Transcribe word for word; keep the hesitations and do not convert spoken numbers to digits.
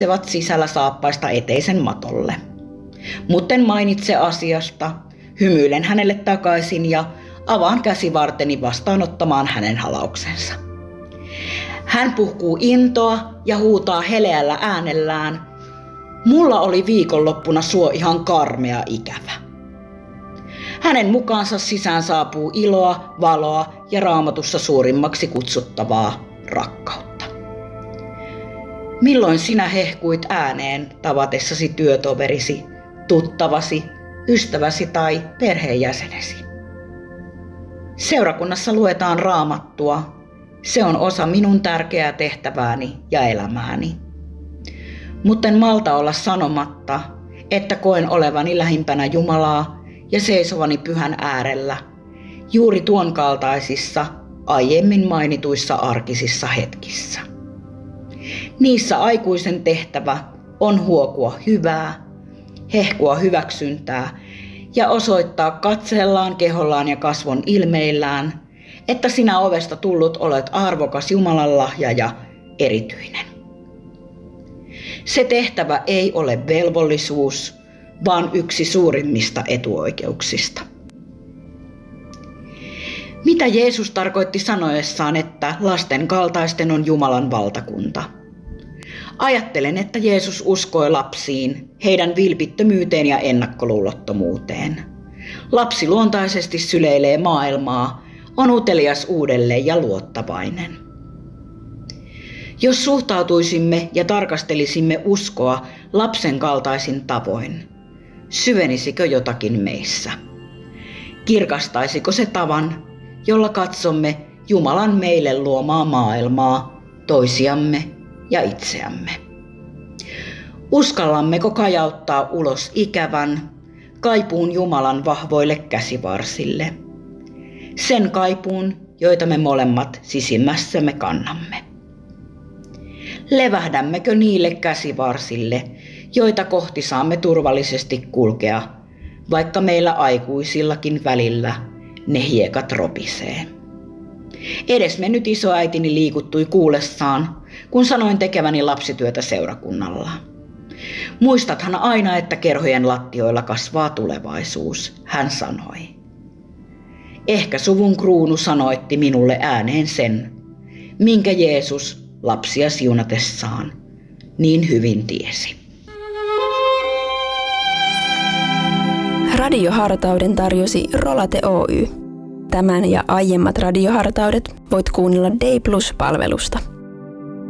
ovat sisällä saappaista eteisen matolle. Mutten mainitse asiasta, hymyilen hänelle takaisin ja avaan käsivarteni vastaanottamaan hänen halauksensa. Hän puhkuu intoa ja huutaa heleällä äänellään: "Mulla oli viikonloppuna suo ihan karmea ikävä." Hänen mukaansa sisään saapuu iloa, valoa ja Raamatussa suurimmaksi kutsuttavaa rakkautta. Milloin sinä hehkuit ääneen tavatessasi työtoverisi, tuttavasi, ystäväsi tai perheenjäsenesi? Seurakunnassa luetaan Raamattua. Se on osa minun tärkeää tehtävääni ja elämääni. Mutten malta olla sanomatta, että koen olevani lähimpänä Jumalaa ja seisovani pyhän äärellä, juuri tuon kaltaisissa aiemmin mainituissa arkisissa hetkissä. Niissä aikuisen tehtävä on huokua hyvää, hehkua hyväksyntää ja osoittaa katseellaan, kehollaan ja kasvon ilmeillään, että sinä ovesta tullut olet arvokas Jumalan lahja ja erityinen. Se tehtävä ei ole velvollisuus, vaan yksi suurimmista etuoikeuksista. Mitä Jeesus tarkoitti sanoessaan, että lasten kaltaisten on Jumalan valtakunta? Ajattelen, että Jeesus uskoi lapsiin, heidän vilpittömyyteen ja ennakkoluulottomuuteen. Lapsi luontaisesti syleilee maailmaa, on utelias uudelleen ja luottavainen. Jos suhtautuisimme ja tarkastelisimme uskoa lapsen kaltaisin tavoin, syvenisikö jotakin meissä? Kirkastaisiko se tavan, jolla katsomme Jumalan meille luomaa maailmaa, toisiamme ja itseämme? Uskallammeko kajauttaa ulos ikävän, kaipuun Jumalan vahvoille käsivarsille? Sen kaipuun, joita me molemmat sisimmässämme kannamme. Levähdämmekö niille käsivarsille, joita kohti saamme turvallisesti kulkea, vaikka meillä aikuisillakin välillä ne hiekat ropisee? Edesmennyt isoäitini liikuttui kuullessaan, kun sanoin tekeväni lapsityötä seurakunnalla. Muistathan aina, että kerhojen lattioilla kasvaa tulevaisuus, hän sanoi. Ehkä suvun kruunu sanoitti minulle ääneen sen, minkä Jeesus lapsia siunatessaan niin hyvin tiesi. Radiohartauden tarjosi Rolate Oy. Tämän ja aiemmat radiohartaudet voit kuunnella Day Plus-palvelusta.